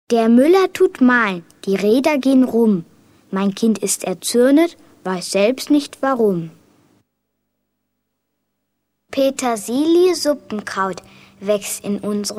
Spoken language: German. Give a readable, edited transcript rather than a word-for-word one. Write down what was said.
Der Müller tut mahlen, die Räder gehen rum. Mein Kind ist erzürnet, weiß selbst nicht warum. Petersilie-Suppenkraut wächst in unserem